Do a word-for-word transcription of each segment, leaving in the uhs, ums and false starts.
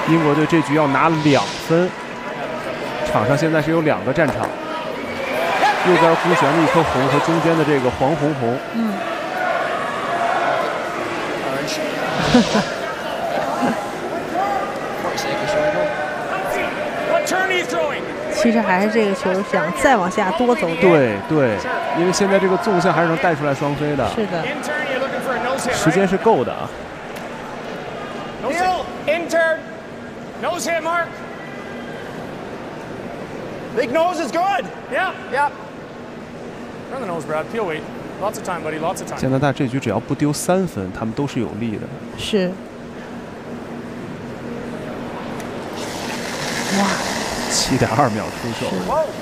英国队这局要拿两分，场上现在是有两个战场，右边弧旋的一颗红和中间的这个黄红红。 嗯。其实还是这个球想再往下多走点。 对对，因为现在这个纵向还是能带出来双飞的。 是的。 时间是够的啊。 Intern, nose hit, Mark. Big nose is good. Yeah, yeah. Turn the nose, Brad. Peel weight. Lots of time, buddy. Lots of time. 加拿大这局只要不丢三分，他们都是有利的。 是。哇， 七点二秒出手。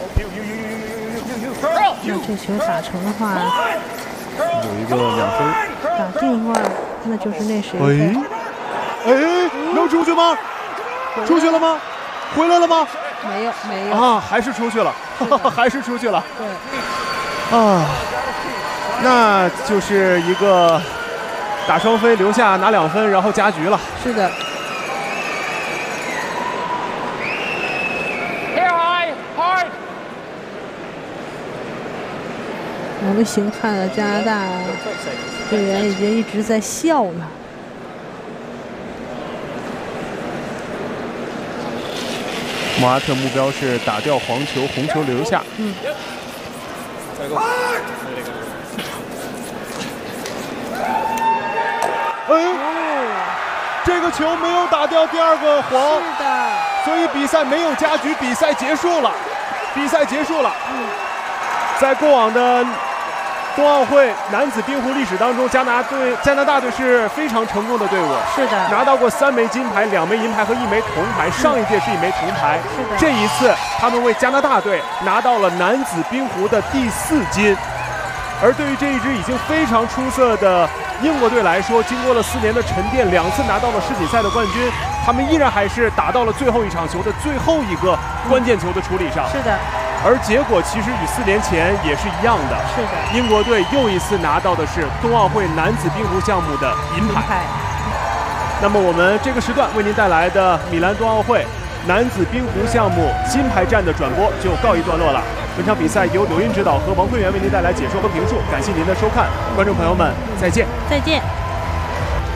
那这球打成的话， 有一个两分。 打定的话，那就是那谁。 哎。哎，能出去吗？出去了吗？回来了吗？ 没有，没有啊，还是出去了，还是出去了。 对。 啊，那就是一个打双飞，留下拿两分，然后加局了。 是的。我们行看了加拿大队员已经一直在笑了。 莫阿特目标是打掉黄球，红球留下。 嗯。 哎，这个球没有打掉第二个黄， 是的， 所以比赛没有加局，比赛结束了，比赛结束了。 嗯， 在过往的冬奥会男子冰壶历史当中，加拿大队加拿大队是非常成功的队伍， 是的， 拿到过三枚金牌、两枚银牌和一枚铜牌，上一届是一枚铜牌， 是的， 这一次他们为加拿大队拿到了男子冰壶的第四金。而对于这一支已经非常出色的英国队来说，经过了四年的沉淀，两次拿到了世锦赛的冠军，他们依然还是打到了最后一场球的最后一个关键球的处理上。 是的。 而结果其实与四年前也是一样的， 是的， 英国队又一次拿到的是冬奥会男子冰壶项目的银牌。 银牌。 那么我们这个时段为您带来的米兰冬奥会男子冰壶项目金牌战的转播就告一段落了。本场比赛由柳音指导和王慧媛为您带来解说和评述，感谢您的收看，观众朋友们再见。 再见。